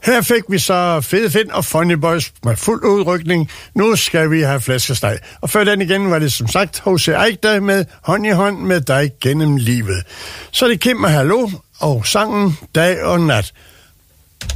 Her fik vi så Fede Finn og Funny Boys med fuld udrykning. Nu skal vi have flæskesteg. Og før den igen var det som sagt H.C. Eichler med Hånd i hånd med dig gennem livet. Så er det Kim og Hallo og sangen Dag og Nat.